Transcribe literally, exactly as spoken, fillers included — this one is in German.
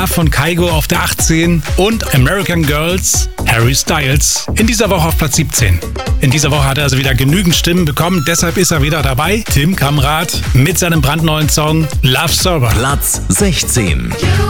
von Kygo auf der achtzehn und American Girls, Harry Styles, in dieser Woche auf Platz siebzehn. In dieser Woche hat er also wieder genügend Stimmen bekommen, deshalb ist er wieder dabei. Tim Kamrat mit seinem brandneuen Song Love Server. Platz sechzehn.